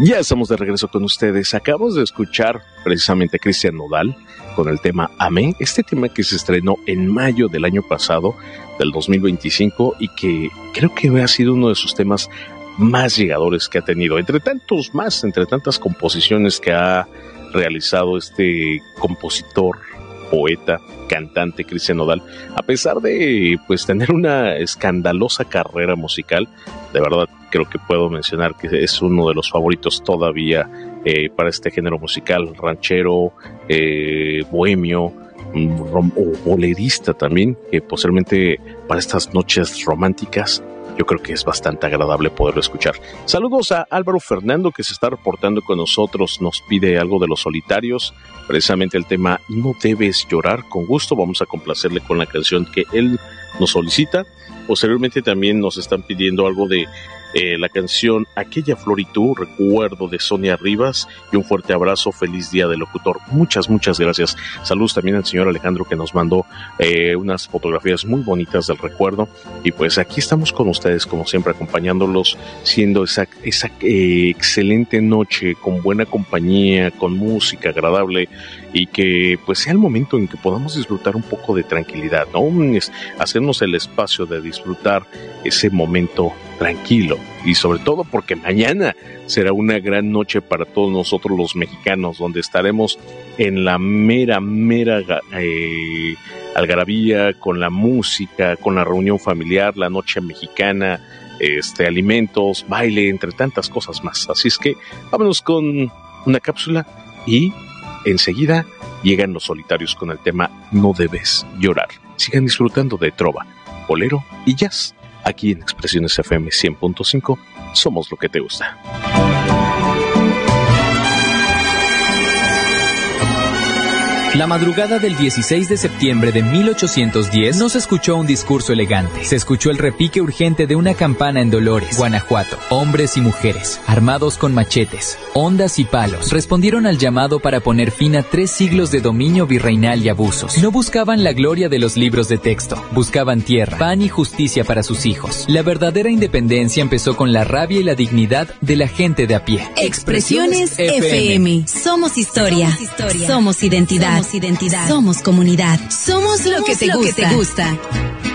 Ya estamos de regreso con ustedes. Acabamos de escuchar precisamente a Cristian Nodal con el tema Amé, este tema que se estrenó en mayo del año pasado, del 2025, y que creo que ha sido uno de sus temas más llegadores que ha tenido, entre tantos más, entre tantas composiciones que ha realizado este compositor, poeta, cantante Cristian Nodal. A pesar de pues tener una escandalosa carrera musical, de verdad creo que puedo mencionar que es uno de los favoritos todavía para este género musical, ranchero, bohemio, o bolerista también, que posiblemente para estas noches románticas yo creo que es bastante agradable poderlo escuchar. Saludos a Álvaro Fernando, que se está reportando con nosotros, nos pide algo de Los Solitarios, precisamente el tema No Debes Llorar. Con gusto vamos a complacerle con la canción que él nos solicita. Posteriormente también nos están pidiendo algo de la canción Aquella Flor y Tú, recuerdo, de Sonia Rivas, y un fuerte abrazo, feliz día del locutor. Muchas gracias. Saludos también al señor Alejandro, que nos mandó unas fotografías muy bonitas del recuerdo, y pues aquí estamos con ustedes como siempre, acompañándolos, siendo esa excelente noche, con buena compañía, con música agradable, y que pues sea el momento en que podamos disfrutar un poco de tranquilidad, ¿no? Hacernos el espacio de disfrutar ese momento tranquilo, y sobre todo porque mañana será una gran noche para todos nosotros los mexicanos, donde estaremos en la mera algarabía, con la música, con la reunión familiar, la noche mexicana, alimentos, baile, entre tantas cosas más. Así es que vámonos con una cápsula y enseguida llegan Los Solitarios con el tema No Debes Llorar. Sigan disfrutando de trova, bolero y jazz. Aquí en Expresiones FM 100.5, somos lo que te gusta. La madrugada del 16 de septiembre de 1810 no se escuchó un discurso elegante. Se escuchó el repique urgente de una campana en Dolores, Guanajuato. Hombres y mujeres, armados con machetes, hondas y palos, respondieron al llamado para poner fin a 3 siglos de dominio virreinal y abusos. No buscaban la gloria de los libros de texto, buscaban tierra, pan y justicia para sus hijos. La verdadera independencia empezó con la rabia y la dignidad de la gente de a pie. Expresiones FM. Somos historia. Somos identidad. Somos comunidad. Somos lo que te gusta.